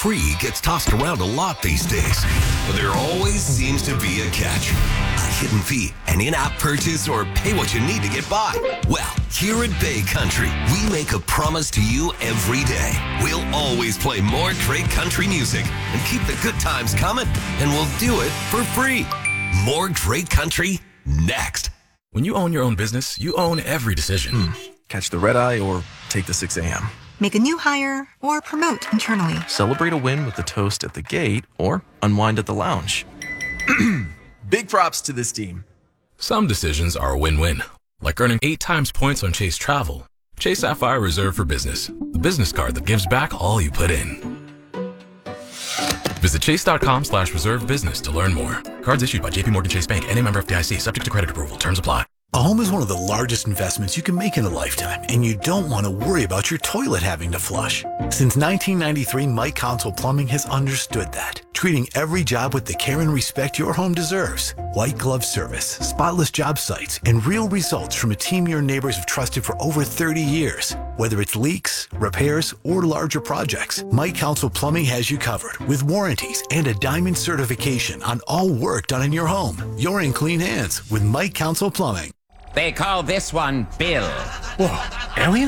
free gets tossed around a lot these days. But there always seems to be a catch. A hidden fee, an in-app purchase, or pay what you need to get by. Well, here at Bay Country, we make a promise to you every day. We'll always play more great country music and keep the good times coming. And we'll do it for free. More great country next. When you own your own business, you own every decision. Catch the red eye or take the 6 a.m. Make a new hire or promote internally. Celebrate a win with the toast at the gate or unwind at the lounge. Big props to this team. Some decisions are a win-win, like earning 8 times points on Chase Travel. Chase Sapphire Reserve for Business, the business card that gives back all you put in. Visit chase.com/reserve business to learn more. Cards issued by JPMorgan Chase Bank, N.A. member FDIC, subject to credit approval. Terms apply. A home is one of the largest investments you can make in a lifetime, and you don't want to worry about your toilet having to flush. Since 1993, Mike Council Plumbing has understood that, treating every job with the care and respect your home deserves. White glove service, spotless job sites, and real results from a team your neighbors have trusted for over 30 years. Whether it's leaks, repairs, or larger projects, Mike Council Plumbing has you covered with warranties and a diamond certification on all work done in your home. You're in clean hands with Mike Council Plumbing. They call this one Bill. Whoa, alien?